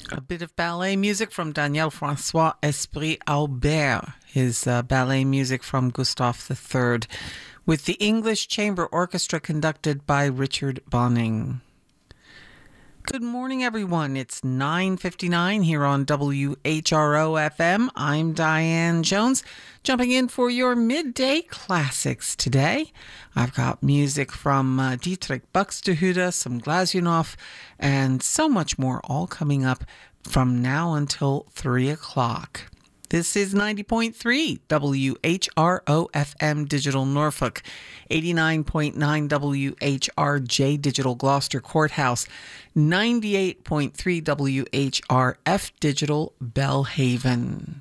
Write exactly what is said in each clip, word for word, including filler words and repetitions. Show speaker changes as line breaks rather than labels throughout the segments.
A bit of ballet music from Daniel Francois Esprit Albert, his uh, ballet music from Gustav the Third, with the English Chamber Orchestra conducted by Richard Bonning. Good morning, everyone. It's nine fifty-nine here on W H R O F M. I'm Diane Jones, jumping in for your midday classics today. I've got music from uh, Dietrich Buxtehude, some Glazunov, and so much more, all coming up from now until three o'clock. This is ninety point three W H R O F M Digital Norfolk, eighty-nine point nine W H R J Digital Gloucester Courthouse, ninety-eight point three W H R F Digital Bellhaven.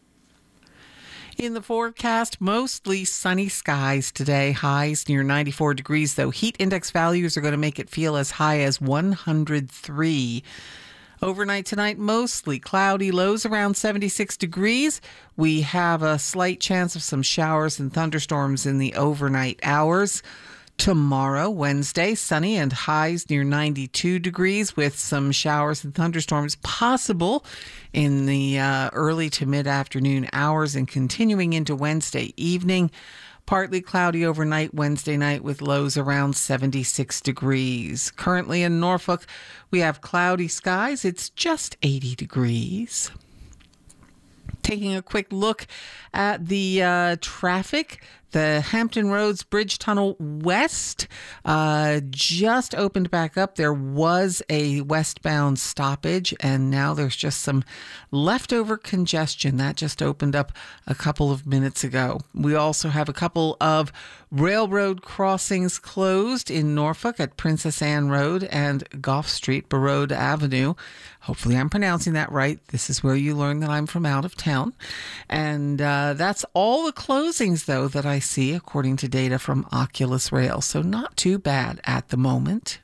In the forecast, mostly sunny skies today, highs near ninety-four degrees, though heat index values are going to make it feel as high as one hundred three. Overnight tonight, mostly cloudy, lows around seventy-six degrees. We have a slight chance of some showers and thunderstorms in the overnight hours. Tomorrow, Wednesday, sunny and highs near ninety-two degrees with some showers and thunderstorms possible in the uh, early to mid-afternoon hours and continuing into Wednesday evening. Partly cloudy overnight Wednesday night with lows around seventy-six degrees. Currently in Norfolk, we have cloudy skies. It's just eighty degrees. Taking a quick look at the uh, traffic. The Hampton Roads Bridge Tunnel West uh, just opened back up. There was a westbound stoppage, and now there's just some leftover congestion. That just opened up a couple of minutes ago. We also have a couple of railroad crossings closed in Norfolk at Princess Anne Road and Gough Street, Barode Avenue. Hopefully I'm pronouncing that right. This is where you learn that I'm from out of town. And uh, that's all the closings, though, that I see according to data from Oculus Rail. So not too bad at the moment.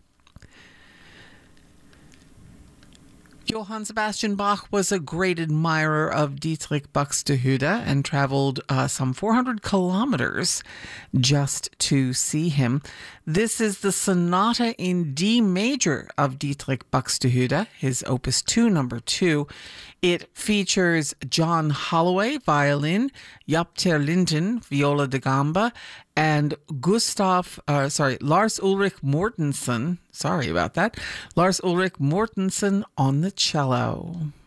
Johann Sebastian Bach was a great admirer of Dietrich Buxtehude and traveled uh, some four hundred kilometers just to see him. This is the Sonata in D major of Dietrich Buxtehude, his Opus two, number two. It features John Holloway, violin, Jaap ter Linden, viola da gamba, and Gustav, uh, sorry, Lars Ulrich Mortensen, sorry about that, Lars Ulrich Mortensen on the cello.